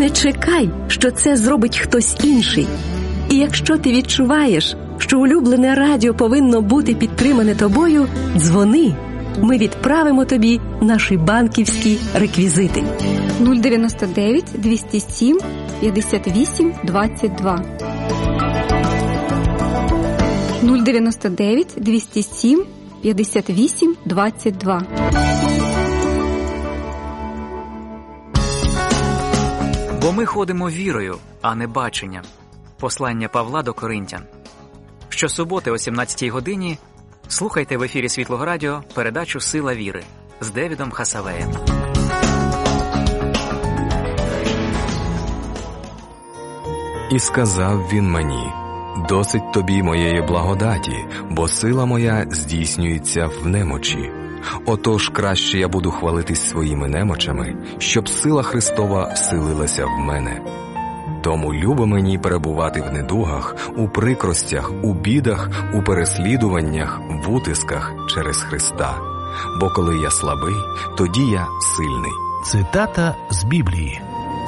Не чекай, що це зробить хтось інший. І якщо ти відчуваєш, що улюблене радіо повинно бути підтримане тобою, дзвони. Ми відправимо тобі наші банківські реквізити. 099 207 58 22. 099 207 58 22. Бо ми ходимо вірою, а не баченням. Послання Павла до Коринтян. Щосуботи о 17-й годині слухайте в ефірі Світлого Радіо передачу «Сила віри» з Девідом Хасавеєм. І сказав він мені: «Досить тобі моєї благодаті, бо сила моя здійснюється в немочі. Отож краще я буду хвалитись своїми немочами, щоб сила Христова вселилася в мене. Тому любо мені перебувати в недугах, у прикростях, у бідах, у переслідуваннях, в утисках через Христа. Бо коли я слабий, тоді я сильний». Цитата з Біблії.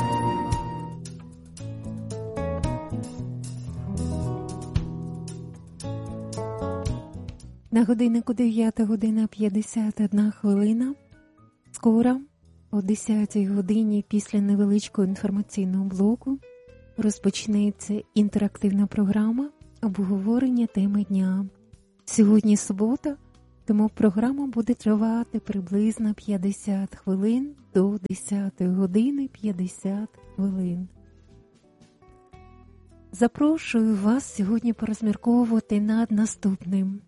На годиннику 9 година 51 хвилина. Скоро, о 10 годині, після невеличкого інформаційного блоку, розпочнеться інтерактивна програма обговорення теми дня. Сьогодні субота, тому програма буде тривати приблизно 50 хвилин до 10 години 50 хвилин. Запрошую вас сьогодні порозмірковувати над наступним.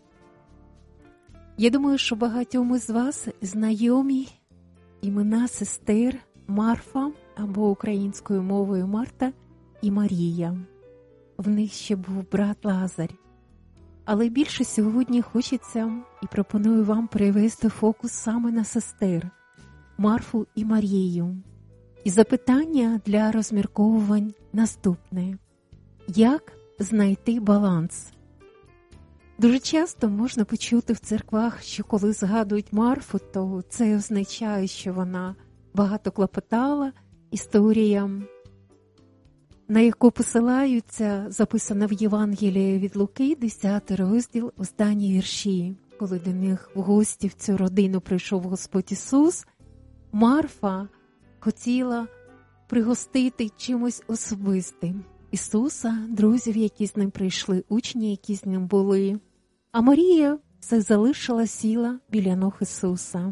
Я думаю, що багатьом із вас знайомі імена сестер Марфа, або українською мовою Марта і Марія. В них ще був брат Лазар. Але більше сьогодні хочеться і пропоную вам перевести фокус саме на сестер Марфу і Марію. І запитання для розмірковувань наступне. Як знайти баланс? Дуже часто можна почути в церквах, що коли згадують Марфу, то це означає, що вона багато клопотала. Історія, на яку посилаються, записана в Євангелії від Луки, 10 розділ, останні вірші. Коли до них в гості в цю родину прийшов Господь Ісус, Марфа хотіла пригостити чимось особистим Ісуса, друзів, які з ним прийшли, учні, які з ним були. А Марія все залишила, сіла біля ног Ісуса.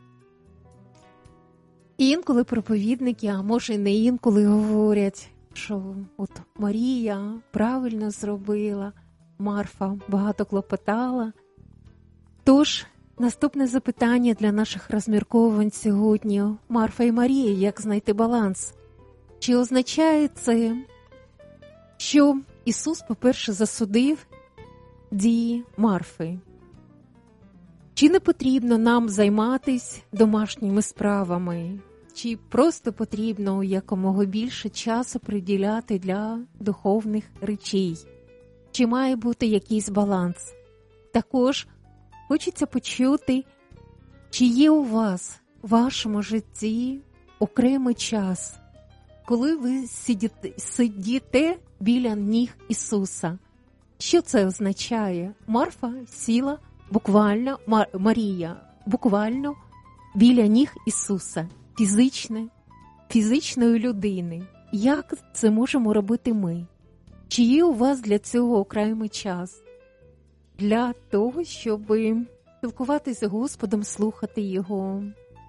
І інколи проповідники, а може і не інколи, говорять, що от Марія правильно зробила, Марфа багато клопотала. Тож, наступне запитання для наших розмірковувань сьогодні. Марфа і Марія, як знайти баланс? Чи означає це, що Ісус, по-перше, засудив дії Марфи? Чи не потрібно нам займатися домашніми справами? Чи просто потрібно якомога більше часу приділяти для духовних речей? Чи має бути якийсь баланс? Також хочеться почути, чи є у вас в вашому житті окремий час, коли ви сидіте біля ніг Ісуса. Що це означає? Марфа сіла буквально, Марія буквально біля ніг Ісуса, фізичної людини. Як це можемо робити ми? Чи є у вас для цього окремий час? Для того, щоб спілкуватися з Господом, слухати Його.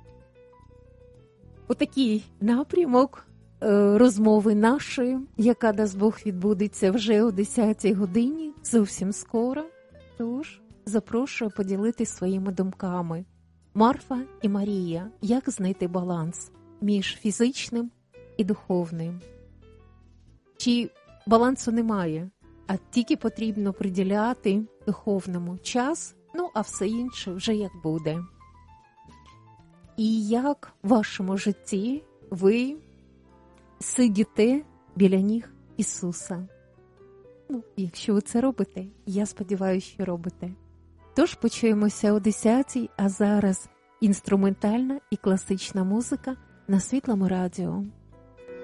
Отакий напрямок розмови нашої, яка, дасть Бог, відбудеться вже о 10 годині, зовсім скоро. Тож, запрошую поділитися своїми думками. Марфа і Марія. Як знайти баланс між фізичним і духовним? Чи балансу немає, а тільки потрібно приділяти духовному час, а все інше вже як буде? І як в вашому житті ви сидіте біля ніг Ісуса? Якщо ви це робите, я сподіваюся, що робите. Тож почуємося о 10-й, а зараз інструментальна і класична музика на Світлому радіо.